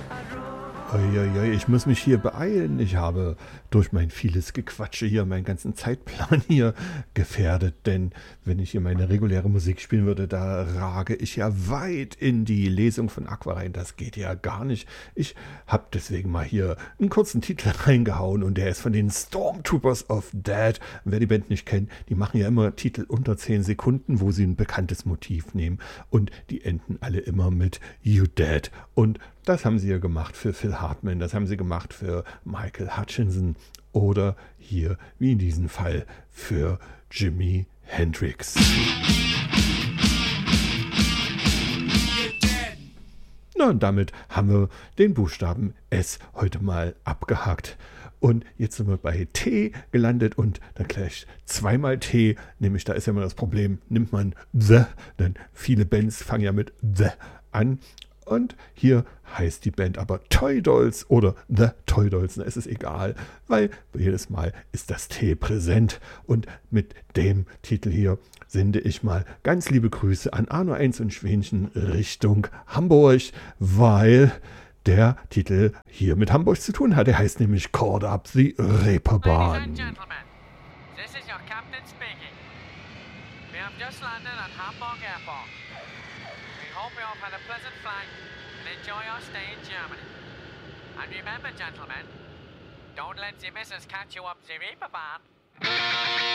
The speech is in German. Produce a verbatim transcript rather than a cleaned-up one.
Uiuiui, ich muss mich hier beeilen. Ich habe durch mein vieles Gequatsche hier meinen ganzen Zeitplan hier gefährdet, denn wenn ich hier meine reguläre Musik spielen würde, da rage ich ja weit in die Lesung von Aqua rein. Das geht ja gar nicht. Ich habe deswegen mal hier einen kurzen Titel reingehauen und der ist von den Stormtroopers of Dead. Wer die Band nicht kennt, die machen ja immer Titel unter zehn Sekunden, wo sie ein bekanntes Motiv nehmen und die enden alle immer mit You Dead. Und das haben sie ja gemacht für Phil Hartman, das haben sie gemacht für Michael Hutchinson oder hier, wie in diesem Fall, für Jimi Hendrix. Na, und damit haben wir den Buchstaben S heute mal abgehakt. Und jetzt sind wir bei T gelandet und dann gleich zweimal T, nämlich da ist ja immer das Problem, nimmt man the, denn viele Bands fangen ja mit the an. Und hier heißt die Band aber Toy Dolls oder The Toy Dolls. Da ist es egal, weil jedes Mal ist das T präsent. Und mit dem Titel hier sende ich mal ganz liebe Grüße an Arno eins und Schwänchen Richtung Hamburg, weil der Titel hier mit Hamburg zu tun hat. Der heißt nämlich Caught Up the Reeperbahn. Ladies and gentlemen, this is your captain speaking. We have just landed at Hamburg Airport. We hope you have had a pleasant flight and enjoy your stay in Germany. And remember, gentlemen, don't let the missus catch you up the Reeperbahn.